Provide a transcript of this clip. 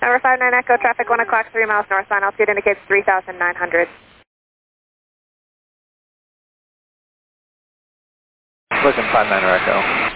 Number 59 Echo, traffic 1 o'clock, 3 miles north, sign altitude indicates 3,900. Looking 59 Echo.